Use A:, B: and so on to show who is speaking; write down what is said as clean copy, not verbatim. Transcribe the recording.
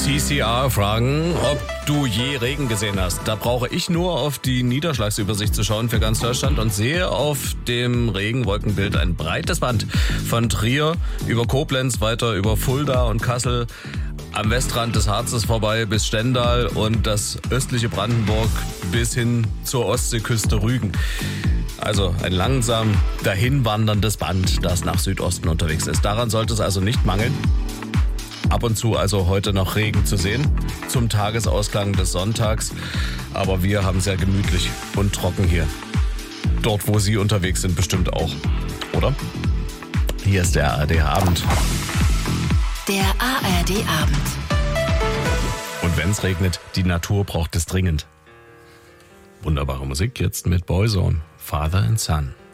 A: CCR fragen, ob du je Regen gesehen hast. Da brauche ich nur auf die Niederschlagsübersicht zu schauen für ganz Deutschland und sehe auf dem Regenwolkenbild ein breites Band von Trier über Koblenz, weiter über Fulda und Kassel, am Westrand des Harzes vorbei bis Stendal und das östliche Brandenburg bis hin zur Ostseeküste Rügen. Also ein langsam dahinwanderndes Band, das nach Südosten unterwegs ist. Daran sollte es also nicht mangeln. Ab und zu also heute noch Regen zu sehen, zum Tagesausklang des Sonntags. Aber wir haben es ja gemütlich und trocken hier. Dort, wo Sie unterwegs sind, bestimmt auch, oder? Hier ist der ARD-Abend.
B: Der ARD-Abend.
A: Und wenn es regnet, die Natur braucht es dringend. Wunderbare Musik jetzt mit Boyzone, Father and Son.